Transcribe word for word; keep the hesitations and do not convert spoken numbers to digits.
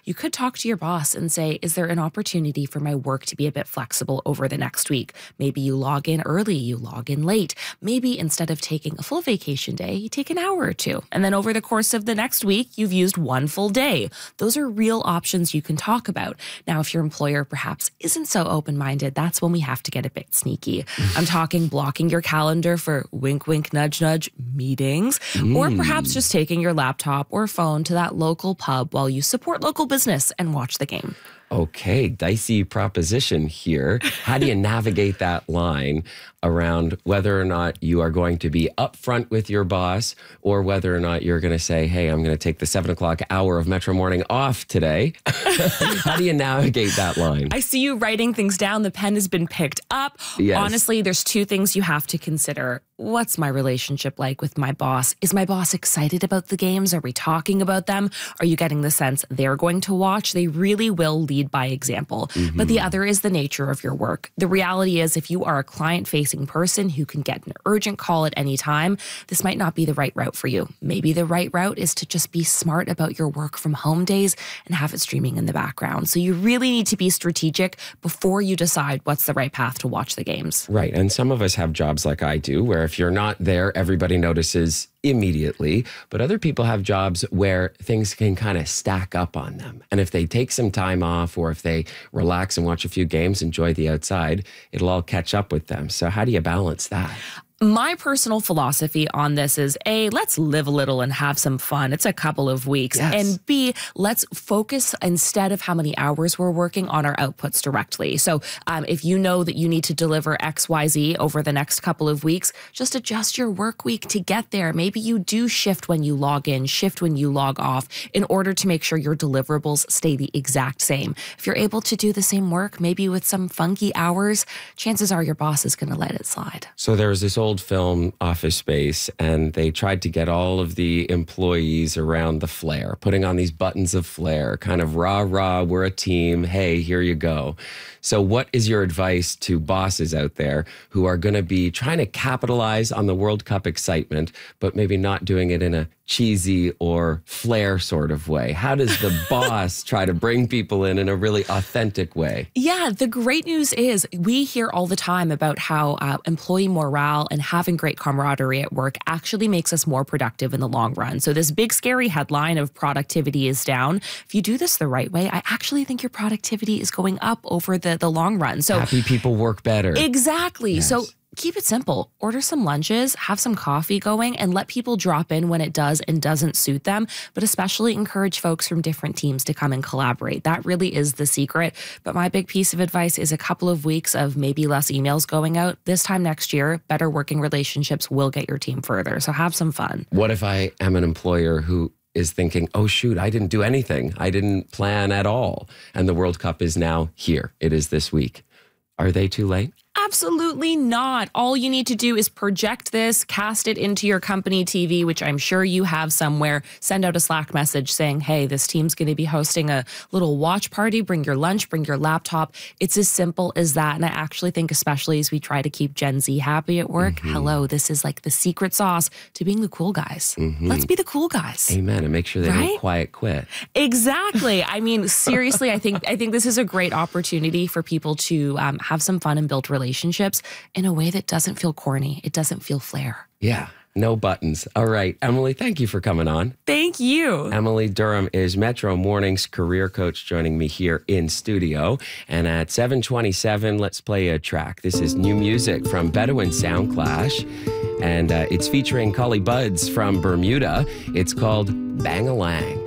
you could talk to your boss and say, is there an opportunity for my work to be a bit flexible over the next week? Maybe you log in early, you log in late. Maybe instead of taking a full vacation day, you take an hour or two. And then over the course of the next week, you've used one full day. Those are real options you can talk about. Now, if your employer perhaps isn't so open-minded, that's when we have to get a bit sneaky. I'm talking blocking your calendar for wink, wink, nudge, nudge meetings, mm. or perhaps just taking your laptop or phone to that local pub while you support local business and watch the game. Okay, dicey proposition here. How do you navigate that line around whether or not you are going to be upfront with your boss or whether or not you're going to say, hey, I'm going to take the seven o'clock hour of Metro Morning off today? How do you navigate that line? I see you writing things down. The pen has been picked up. Yes. Honestly, there's two things you have to consider. What's my relationship like with my boss? Is my boss excited about the games? Are we talking about them? Are you getting the sense they're going to watch? They really will lead by example. Mm-hmm. But the other is the nature of your work. The reality is if you are a client-facing person who can get an urgent call at any time, this might not be the right route for you. Maybe the right route is to just be smart about your work from home days and have it streaming in the background. So you really need to be strategic before you decide what's the right path to watch the games. Right. And some of us have jobs like I do, where if you're not there, everybody notices immediately. But other people have jobs where things can kind of stack up on them. And if they take some time off or if they relax and watch a few games, enjoy the outside, it'll all catch up with them. So how do you balance that? My personal philosophy on this is A, let's live a little and have some fun. It's a couple of weeks. Yes. And B, let's focus instead of how many hours we're working on our outputs directly. So um, if you know that you need to deliver X Y Z over the next couple of weeks, just adjust your work week to get there. Maybe you do shift when you log in, shift when you log off in order to make sure your deliverables stay the exact same. If you're able to do the same work, maybe with some funky hours, chances are your boss is going to let it slide. So there's this old film, Office Space, and they tried to get all of the employees around the flare, putting on these buttons of flair, kind of rah, rah, we're a team, hey, here you go. So what is your advice to bosses out there who are going to be trying to capitalize on the World Cup excitement, but maybe not doing it in a cheesy or flair sort of way? How does the boss try to bring people in in a really authentic way? Yeah, the great news is we hear all the time about how uh, employee morale and having great camaraderie at work actually makes us more productive in the long run. So this big scary headline of productivity is down. If you do this the right way, I actually think your productivity is going up over the, the long run. So happy people work better. Exactly. Yes. So keep it simple. Order some lunches, have some coffee going, and let people drop in when it does and doesn't suit them, but especially encourage folks from different teams to come and collaborate. That really is the secret. But my big piece of advice is a couple of weeks of maybe less emails going out. This time next year, better working relationships will get your team further. So have some fun. What if I am an employer who is thinking, oh, shoot, I didn't do anything. I didn't plan at all. And the World Cup is now here. It is this week. Are they too late? Absolutely not. All you need to do is project this, cast it into your company T V, which I'm sure you have somewhere. Send out a Slack message saying, hey, this team's going to be hosting a little watch party. Bring your lunch, bring your laptop. It's as simple as that. And I actually think, especially as we try to keep Gen Z happy at work, mm-hmm. hello, this is like the secret sauce to being the cool guys. Mm-hmm. Let's be the cool guys. Amen. And make sure they right? don't quiet quit. Exactly. I mean, seriously, I think I think this is a great opportunity for people to um, have some fun and build relationships. relationships in a way that doesn't feel corny. It doesn't feel flair. Yeah, no buttons. All right, Emily, thank you for coming on. Thank you. Emily Durham is Metro Morning's career coach, joining me here in studio. And at seven twenty-seven, let's play a track. This is new music from Bedouin Soundclash, and uh, it's featuring Collie Buddz from Bermuda. It's called Bang-A-Lang.